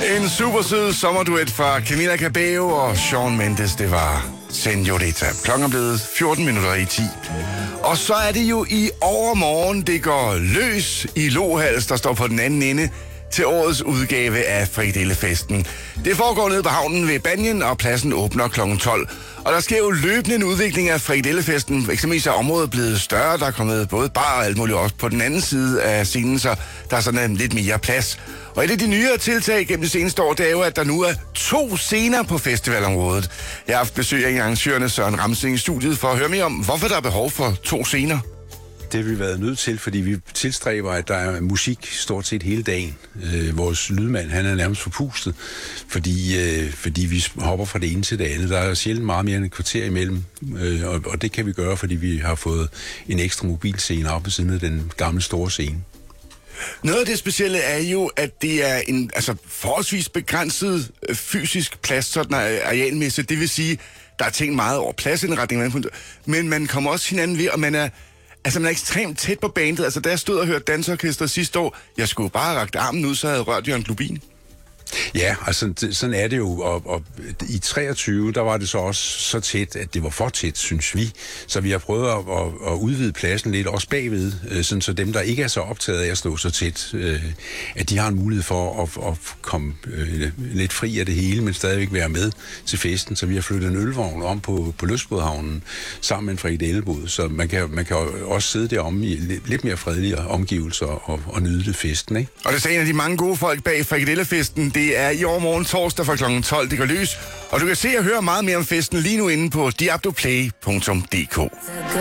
En super sød sommerduet fra Camila Cabello og Shawn Mendes, det var Señorita. Klokken er blevet 14 minutter i 10. Og så er det jo i overmorgen, det går løs i Lohals, der står på den anden ende, til årets udgave af Frikadellefesten. Det foregår nede på havnen ved Banjen, og pladsen åbner kl. 12. Og der sker jo løbende en udvikling af Frikadellefesten. Eksempelvis er området blevet større, der er kommet både bar og alt muligt også på den anden side af scenen, så der er sådan lidt mere plads. Og et af de nyere tiltag gennem det seneste år, det er jo, at der nu er 2 scener på festivalområdet. Jeg har haft besøg af arrangørerne Søren Ramsing i studiet for at høre mere om, hvorfor der er behov for 2 scener. Det har vi været nødt til, fordi vi tilstræber, at der er musik stort set hele dagen. Vores lydmand, han er nærmest forpustet, fordi vi hopper fra det ene til det andet. Der er sjældent meget mere end et kvarter imellem, og det kan vi gøre, fordi vi har fået en ekstra mobilscene op ved siden af den gamle store scene. Noget af det specielle er jo, at det er en forholdsvis begrænset fysisk plads, sådan arealmæssigt. Det vil sige, der er tænkt meget over pladsindretning, men man kommer også hinanden ved, og man er ekstremt tæt på bandet. Altså, da jeg stod og hørte dansorkestret sidste år, jeg skulle bare have rakt armen ud, så havde jeg rørt Jørgen Glubin. Ja, altså sådan er det jo, og i 23, der var det så også så tæt, at det var for tæt, synes vi. Så vi har prøvet at udvide pladsen lidt, også bagved, sådan så dem, der ikke er så optaget af at stå så tæt, at de har en mulighed for at komme lidt fri af det hele, men stadigvæk være med til festen. Så vi har flyttet en ølvogn om på Lystbådhavnen sammen med en frikadellebod, så man kan også sidde deromme i lidt mere fredelige omgivelser og nyde det festen, ikke? Og det er en af de mange gode folk bag Frikadellefesten. Det er i overmorgen torsdag fra kl. 12, det går løs. Og du kan se og høre meget mere om festen lige nu inde på diabloplay.dk.